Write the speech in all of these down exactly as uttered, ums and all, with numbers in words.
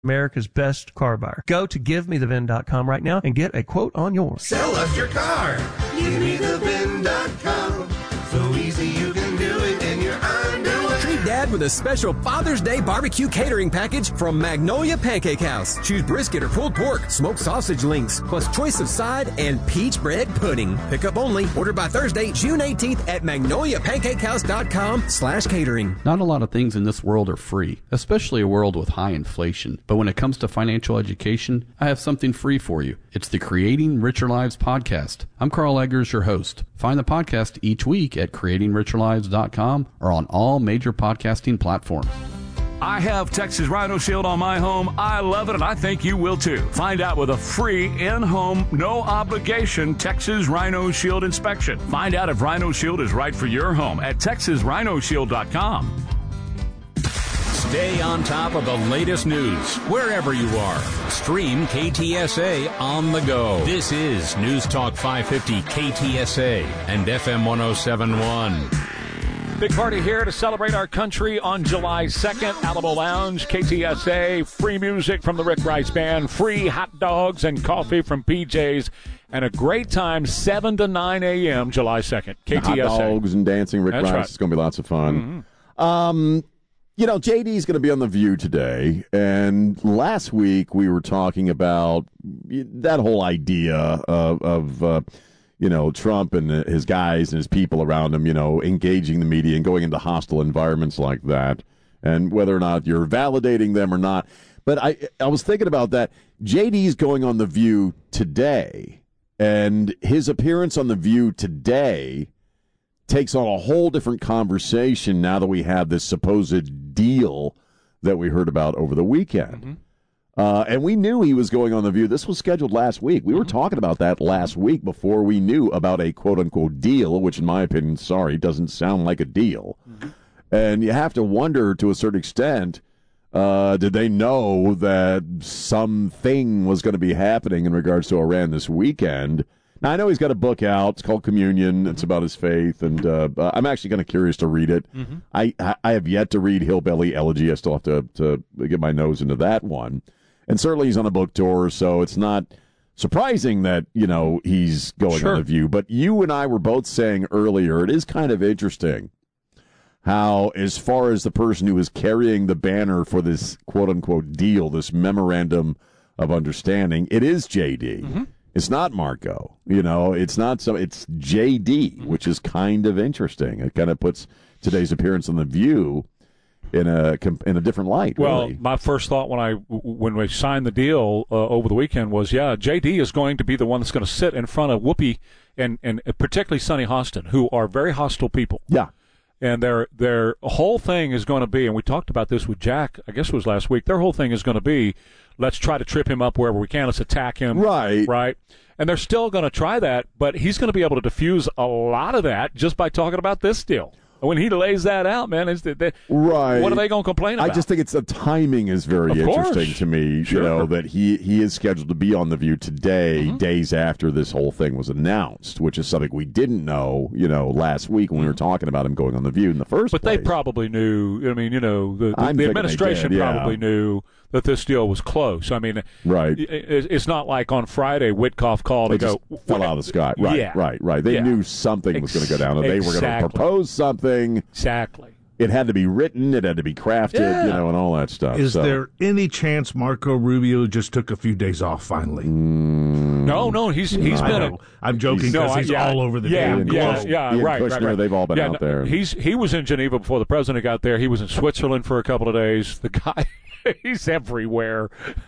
America's best car buyer. Go to give me the vin dot com right now and get a quote on yours. Sell us your car. give me the vin dot com. So easy you can do it in your underwear. Treat Dad with a special Father's Day barbecue catering package from Magnolia Pancake House. Choose brisket or pulled pork, smoked sausage links, plus choice of side and peach bread pudding. Pick up only. Order by Thursday, June eighteenth at magnolia pancake house dot com slash catering. Not a lot of things in this world are free, especially a world with high inflation. But when it comes to financial education, I have something free for you. It's the Creating Richer Lives podcast. I'm Carl Eggers, your host. Find the podcast each week at creating richer lives dot com or on all major podcasting platforms. I have Texas Rhino Shield on my home. I love it, and I think you will too. Find out with a free in-home, no-obligation Texas Rhino Shield inspection. Find out if Rhino Shield is right for your home at texas rhino shield dot com. Stay on top of the latest news wherever you are. Stream K T S A on the go. This is News Talk five fifty K T S A and F M one oh seven point one. Big party here to celebrate our country on July second. Alamo Lounge, K T S A, free music from the Rick Rice Band, free hot dogs and coffee from P J's, and a great time, seven to nine a.m. July second. K T S A. Hot dogs and dancing, Rick That's Rice. Right. It's going to be lots of fun. Mm-hmm. Um, you know, J D's going to be on The View today, and last week we were talking about that whole idea of, of uh, you know, Trump and his guys and his people around him, you know, engaging the media and going into hostile environments like that, and whether or not you're validating them or not. But I, I was thinking about that. J D's going on The View today, and his appearance on The View today takes on a whole different conversation now that we have this supposed deal that we heard about over the weekend. Mm-hmm. Uh, and we knew he was going on The View. This was scheduled last week. We mm-hmm. were talking about that last week before we knew about a quote-unquote deal, which in my opinion, sorry, doesn't sound like a deal. Mm-hmm. And you have to wonder to a certain extent, uh, did they know that something was going to be happening in regards to Iran this weekend? Now, I know he's got a book out. It's called Communion. It's about his faith, and uh, I'm actually kind of curious to read it. Mm-hmm. I I have yet to read Hillbilly Elegy. I still have to, to get my nose into that one. And certainly he's on a book tour, so it's not surprising that, you know, he's going sure. on The View. But you and I were both saying earlier, it is kind of interesting how, as far as the person who is carrying the banner for this quote-unquote deal, this memorandum of understanding, it is J D. Mm-hmm. It's not Marco, you know, it's not so, it's J D, which is kind of interesting. It kind of puts today's appearance on The View in a in a different light. Well, really. My first thought when I when we signed the deal uh, over the weekend was, yeah, J D is going to be the one that's going to sit in front of Whoopi and and particularly Sonny Hostin, who are very hostile people. Yeah. And their their whole thing is going to be, and we talked about this with Jack, I guess it was last week, their whole thing is going to be, let's try to trip him up wherever we can. Let's attack him. Right. Right. And they're still going to try that, but he's going to be able to diffuse a lot of that just by talking about this deal. When he lays that out, man, it's the, they, right. What are they going to complain about? I just think it's the timing is very of interesting course. to me. Sure. You know that he he is scheduled to be on The View today, mm-hmm. days after this whole thing was announced, which is something we didn't know. You know, last week when we were talking about him going on The View in the first but place. But they probably knew. I mean, you know, the, the, the administration did, yeah. probably knew that this deal was close. I mean, right. It's not like on Friday Witkoff called they and just go fell out of the sky. Right, yeah. right, right. They yeah. knew something Ex- was going to go down, and they exactly. were going to propose something. Exactly. It had to be written. It had to be crafted, yeah. you know, and all that stuff. Is so. there any chance Marco Rubio just took a few days off finally? Mm, no, no, he's he's I been. Know. A, I'm joking because no, he's yeah, all over the yeah, damn yeah, globe. yeah, Ian right, Kushner, right, right. They've all been yeah, out there. He's he was in Geneva before the president got there. He was in Switzerland for a couple of days. The guy. He's everywhere.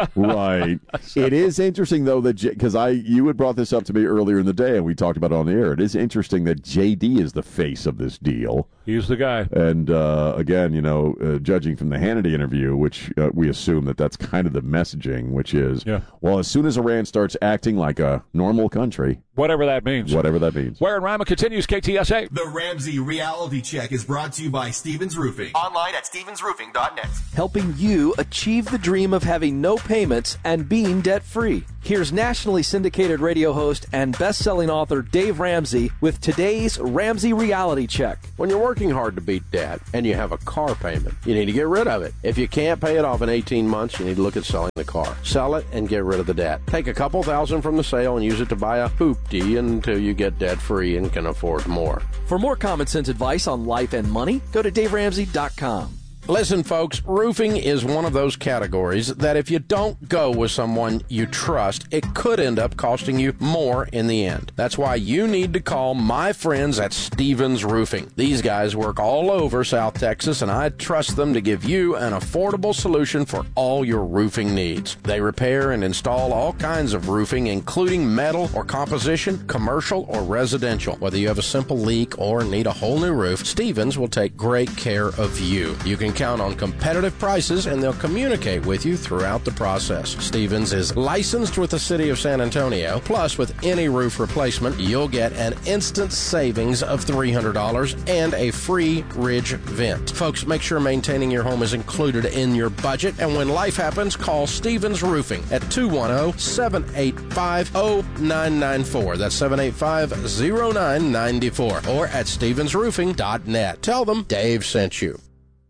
Right. So. It is interesting, though, that because I you had brought this up to me earlier in the day, and we talked about it on the air. It is interesting that J D is the face of this deal. He's the guy. And, uh, again, you know, uh, judging from the Hannity interview, which uh, we assume that that's kind of the messaging, which is, yeah. well, as soon as Iran starts acting like a normal country. Whatever that means. Whatever that means. Where in Rima continues, K T S A. The Ramsey Reality Check is brought to you by Stevens Roofing. Online at stevens roofing dot net. Helping you achieve the dream of having no payments and being debt-free. Here's nationally syndicated radio host and best-selling author Dave Ramsey with today's Ramsey Reality Check. When you're working hard to beat debt and you have a car payment, you need to get rid of it. If you can't pay it off in eighteen months, you need to look at selling the car. Sell it and get rid of the debt. Take a couple thousand from the sale and use it to buy a hoopty until you get debt-free and can afford more. For more common sense advice on life and money, go to dave ramsey dot com. Listen, folks, roofing is one of those categories that if you don't go with someone you trust, it could end up costing you more in the end. That's why you need to call my friends at Stevens Roofing. These guys work all over South Texas, and I trust them to give you an affordable solution for all your roofing needs. They repair and install all kinds of roofing, including metal or composition, commercial or residential. Whether you have a simple leak or need a whole new roof, Stevens will take great care of you. You can count on competitive prices, and they'll communicate with you throughout the process. Stevens is licensed with the City of San Antonio. Plus, with any roof replacement, you'll get an instant savings of three hundred dollars and a free ridge vent. Folks, make sure maintaining your home is included in your budget, and when life happens, call Stevens Roofing at two one zero, seven eight five, zero nine nine four. That's seven eight five, zero nine nine four, or at stevens roofing dot net. Tell them Dave sent you.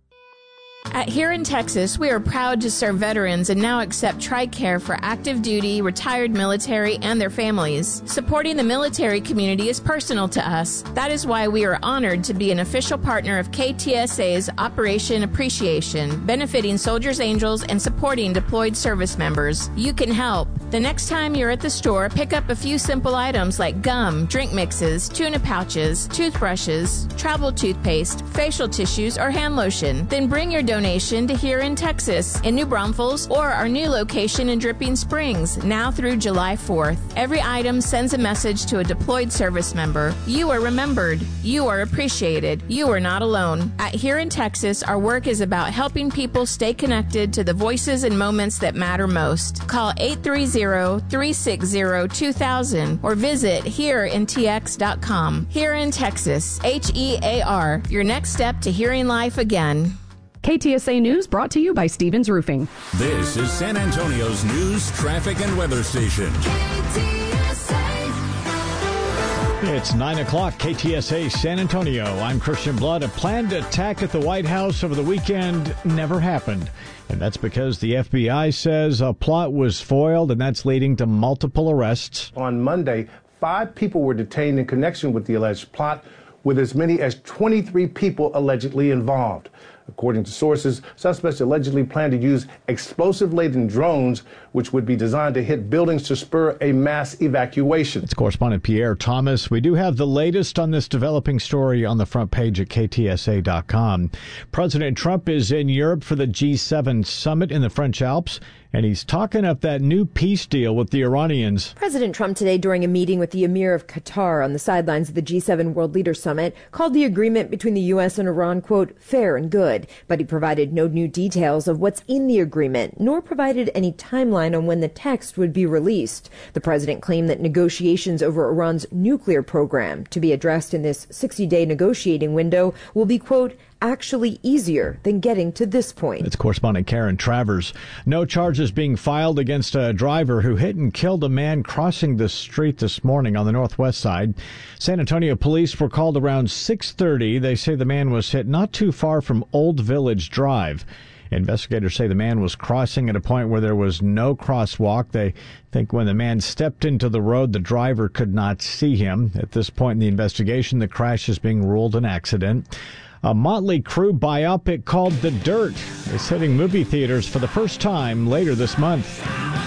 At Here in Texas, we are proud to serve veterans and now accept TRICARE for active duty, retired military, and their families. Supporting the military community is personal to us. That is why we are honored to be an official partner of K T S A's Operation Appreciation, benefiting Soldiers Angels and supporting deployed service members. You can help. The next time you're at the store, pick up a few simple items like gum, drink mixes, tuna pouches, toothbrushes, travel toothpaste, facial tissues, or hand lotion. Then bring your donation to Here in Texas, in New Braunfels, or our new location in Dripping Springs, now through July fourth. Every item sends a message to a deployed service member. You are remembered. You are appreciated. You are not alone. At Here in Texas, our work is about helping people stay connected to the voices and moments that matter most. Call eight three zero, three six zero, two thousand or visit here in t x dot com. Here in Texas, H E A R, your next step to hearing life again. K T S A News brought to you by Stevens Roofing. This is San Antonio's news, traffic, and weather station. K T S A. It's nine o'clock, K T S A San Antonio. I'm Christian Blood. A planned attack at the White House over the weekend never happened. And that's because the F B I says a plot was foiled, and that's leading to multiple arrests. On Monday, five people were detained in connection with the alleged plot, with as many as twenty-three people allegedly involved. According to sources, suspects allegedly plan to use explosive-laden drones, which would be designed to hit buildings to spur a mass evacuation. It's correspondent Pierre Thomas. We do have the latest on this developing story on the front page at K T S A dot com. President Trump is in Europe for the G seven summit in the French Alps, and he's talking up that new peace deal with the Iranians. President Trump today, during a meeting with the Emir of Qatar on the sidelines of the G seven World Leaders Summit, called the agreement between the U S and Iran, quote, fair and good. But he provided no new details of what's in the agreement, nor provided any timeline on when the text would be released. The president claimed that negotiations over Iran's nuclear program, to be addressed in this sixty-day negotiating window, will be, quote, actually easier than getting to this point. It's correspondent Karen Travers. No charges being filed against a driver who hit and killed a man crossing the street this morning on the northwest side. San Antonio police were called around six thirty. They say the man was hit not too far from Old Village Drive. Investigators say the man was crossing at a point where there was no crosswalk. They think when the man stepped into the road, the driver could not see him. At this point in the investigation, the crash is being ruled an accident. A Motley Crue biopic called The Dirt is hitting movie theaters for the first time later this month.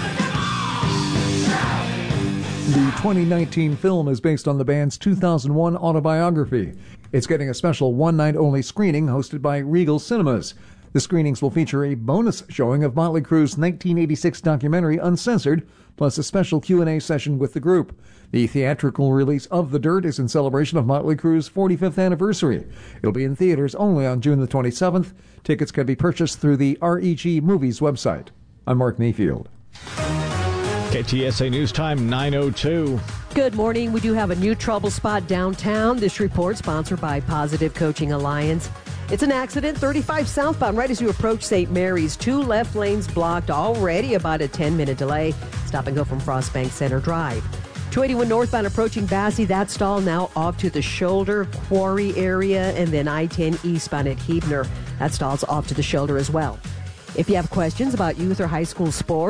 The twenty nineteen film is based on the band's two thousand one autobiography. It's getting a special one-night-only screening hosted by Regal Cinemas. The screenings will feature a bonus showing of Motley Crue's nineteen eighty-six documentary Uncensored, plus a special Q and A session with the group. The theatrical release of The Dirt is in celebration of Motley Crue's forty-fifth anniversary. It'll be in theaters only on June the twenty-seventh. Tickets can be purchased through the R E G Movies website. I'm Mark Mayfield. K T S A News Time, nine oh two. Good morning. We do have a new trouble spot downtown. This report sponsored by Positive Coaching Alliance. It's an accident, thirty-five southbound, right as you approach Saint Mary's. Two left lanes blocked already, about a ten-minute delay. Stop and go from Frostbank Center Drive. two eighty-one northbound approaching Basse, that stall now off to the shoulder, Quarry area, and then I ten eastbound at Huebner. That stall's off to the shoulder as well. If you have questions about youth or high school sports,